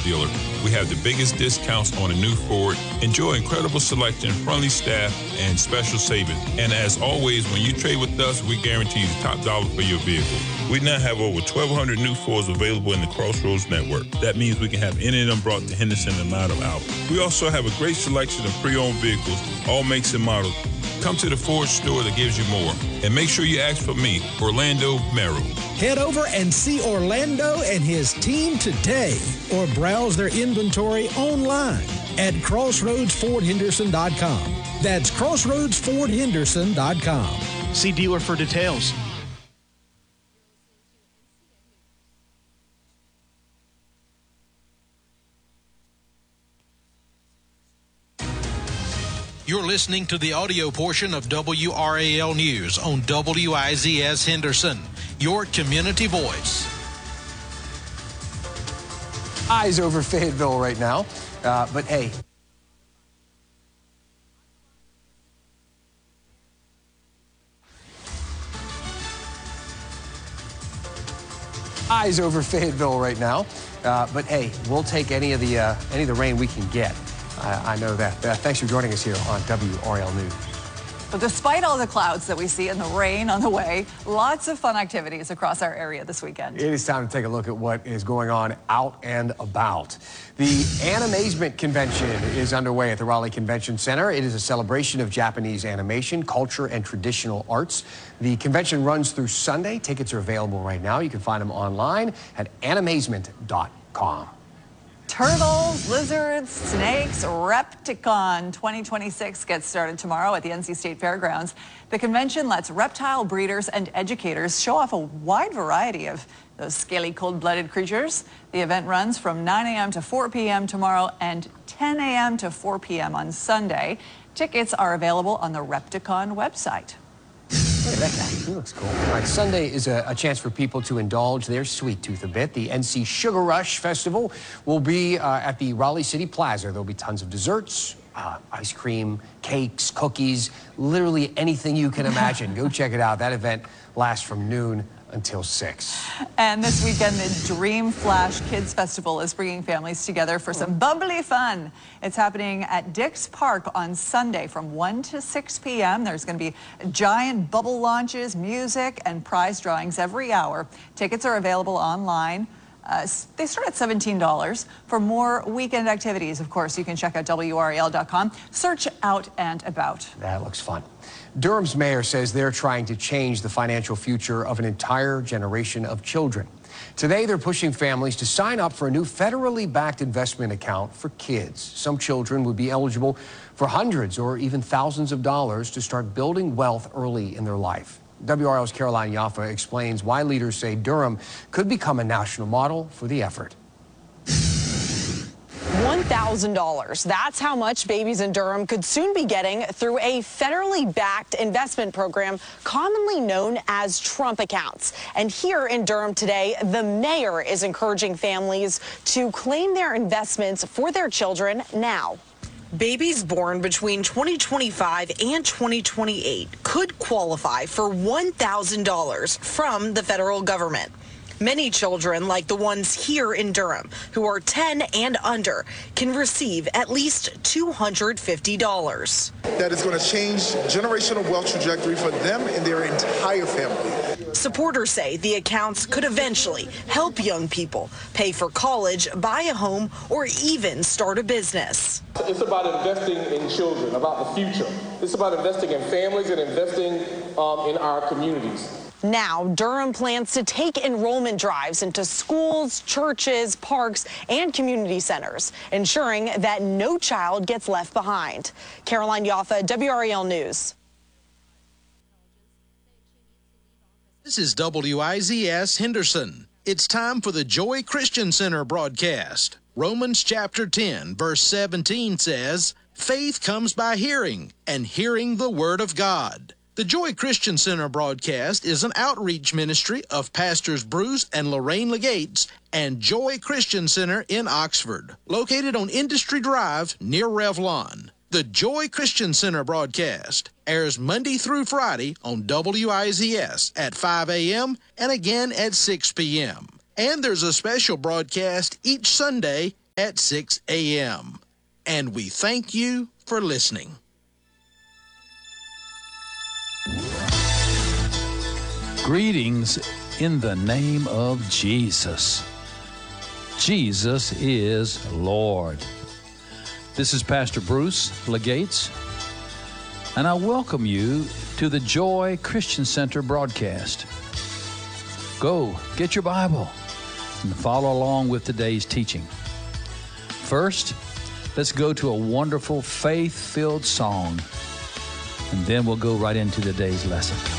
dealer. We have the biggest discounts on a new Ford. Enjoy incredible selection, friendly staff, and special savings. And as always, when you trade with us, we guarantee you top dollar for your vehicle. We now have over 1,200 new Fords available in the Crossroads network. That means we can have any of them brought to Henderson in a matter of hours. We also have a great selection of pre-owned vehicles, all makes and models. Come to the Ford store that gives you more. And make sure you ask for me, Orlando Merrill. Head over and see Orlando and his team today, or browse their inventory online at CrossroadsFordHenderson.com. That's CrossroadsFordHenderson.com. See dealer for details. You're listening to the audio portion of WRAL News on WIZS Henderson, your community voice. Eyes over Fayetteville right now, but hey. Eyes over Fayetteville right now, but hey, we'll take any of the rain we can get. I know that. Thanks for joining us here on WRAL News. But despite all the clouds that we see and the rain on the way, lots of fun activities across our area this weekend. It is time to take a look at what is going on out and about. The Animazement Convention is underway at the Raleigh Convention Center. It is a celebration of Japanese animation, culture, and traditional arts. The convention runs through Sunday. Tickets are available right now. You can find them online at animazement.com. Turtles, lizards, snakes, Repticon 2026 gets started tomorrow at the NC State Fairgrounds. The convention lets reptile breeders and educators show off a wide variety of those scaly, cold-blooded creatures. The event runs from 9 a.m. to 4 p.m. tomorrow and 10 a.m. to 4 p.m. on Sunday. Tickets are available on the Repticon website. Look at that guy. He looks cool. All right, Sunday is a chance for people to indulge their sweet tooth a bit. The NC Sugar Rush Festival will be at the Raleigh City Plaza. There'll be tons of desserts, ice cream, cakes, cookies, literally anything you can imagine. Go check it out. That event lasts from noon until 6. And this weekend, the Dream Flash Kids Festival is bringing families together for some bubbly fun. It's happening at Dix Park on Sunday from 1 to 6 p.m. There's going to be giant bubble launches, music, and prize drawings every hour. Tickets are available online. They start at $17. For more weekend activities, of course, you can check out WRAL.com. Search Out and About. That looks fun. Durham's mayor says they're trying to change the financial future of an entire generation of children. Today, they're pushing families to sign up for a new federally backed investment account for kids. Some children would be eligible for hundreds or even thousands of dollars to start building wealth early in their life. WRL's Caroline Yaffa explains why leaders say Durham could become a national model for the effort. $1,000. That's how much babies in Durham could soon be getting through a federally backed investment program commonly known as Trump accounts. And here in Durham today, the mayor is encouraging families to claim their investments for their children now. Babies born between 2025 and 2028 could qualify for $1,000 from the federal government. Many children, like the ones here in Durham, who are 10 and under, can receive at least $250. That is going to change generational wealth trajectory for them and their entire family. Supporters say the accounts could eventually help young people pay for college, buy a home, or even start a business. It's about investing in children, about the future. It's about investing in families and investing in our communities. Now, Durham plans to take enrollment drives into schools, churches, parks, and community centers, ensuring that no child gets left behind. Caroline Yaffa, WRAL News. This is WIZS Henderson. It's time for the Joy Christian Center broadcast. Romans chapter 10, verse 17 says, "Faith comes by hearing, and hearing the word of God." The Joy Christian Center broadcast is an outreach ministry of Pastors Bruce and Lorraine Legates and Joy Christian Center in Oxford, located on Industry Drive near Revlon. The Joy Christian Center broadcast airs Monday through Friday on WIZS at 5 a.m. and again at 6 p.m. And there's a special broadcast each Sunday at 6 a.m. And we thank you for listening. Greetings in the name of Jesus. Jesus is Lord. This is Pastor Bruce Legates, and I welcome you to the Joy Christian Center broadcast. Go, get your Bible, and follow along with today's teaching. First, let's go to a wonderful faith-filled song, and then we'll go right into today's lesson.